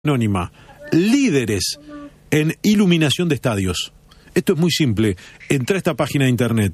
Anónima, líderes en iluminación de estadios. Esto es muy simple. Entra a esta página de internet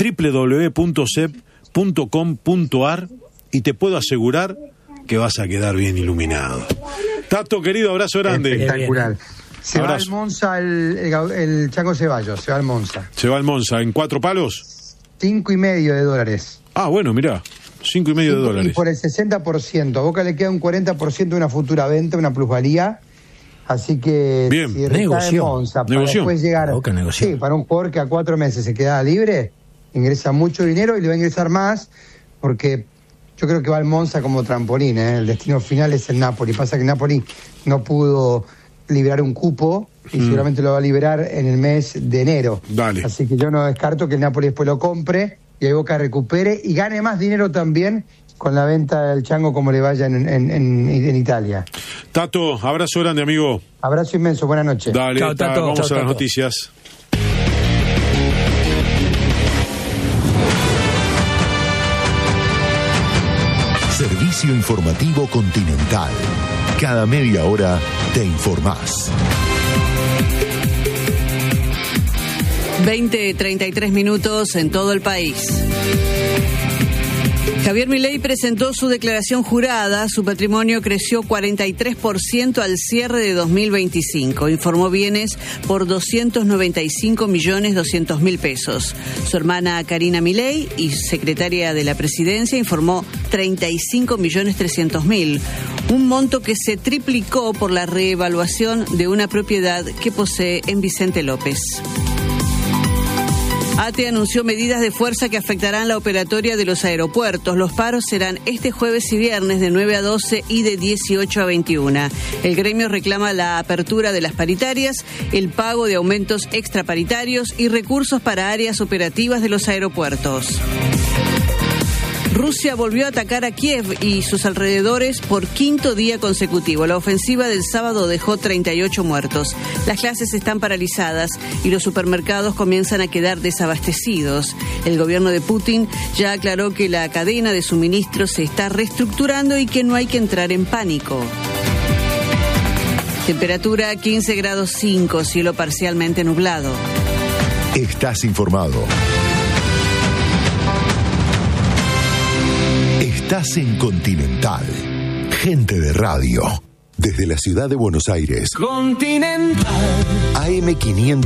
www.cep.com.ar y te puedo asegurar que vas a quedar bien iluminado. Tato, querido, abrazo grande. Espectacular. Se Abrazo. va al Monza el Chango Ceballos, se va al Monza. ¿Se va al Monza en 4 palos? $5.5. Ah, bueno, mirá, $5.5. Y por el 60%. A Boca le queda un 40% de una futura venta, una plusvalía. Así que bien, si está en Monza, para después llegar sí, para un jugador que a 4 meses se queda libre, ingresa mucho dinero y le va a ingresar más, porque yo creo que va al Monza como trampolín, ¿eh? El destino final es el Napoli. Pasa que el Napoli no pudo liberar un cupo y seguramente lo va a liberar en el mes de enero. Dale. Así que yo no descarto que el Napoli después lo compre y ahí Boca recupere y gane más dinero también con la venta del Chango como le vaya en Italia. Tato, abrazo grande, amigo. Abrazo inmenso, buenas noches. Dale, Chao, Tato. vamos Chao, a las Tato. noticias. Servicio informativo Continental. Cada media hora te informás. 20:33 en todo el país. Javier Milei presentó su declaración jurada. Su patrimonio creció 43% al cierre de 2025. Informó bienes por 295.200.000 pesos. Su hermana Karina Milei y secretaria de la presidencia informó 35.300.000. Un monto que se triplicó por la reevaluación de una propiedad que posee en Vicente López. ATE anunció medidas de fuerza que afectarán la operatoria de los aeropuertos. Los paros serán este jueves y viernes de 9 a 12 y de 18 a 21. El gremio reclama la apertura de las paritarias, el pago de aumentos extraparitarios y recursos para áreas operativas de los aeropuertos. Rusia volvió a atacar a Kiev y sus alrededores por 5º día consecutivo. La ofensiva del sábado dejó 38 muertos. Las clases están paralizadas y los supermercados comienzan a quedar desabastecidos. El gobierno de Putin ya aclaró que la cadena de suministros se está reestructurando y que no hay que entrar en pánico. Temperatura 15 grados 5, cielo parcialmente nublado. Estás informado. Estás en Continental. Gente de radio. Desde la ciudad de Buenos Aires. Continental. AM500.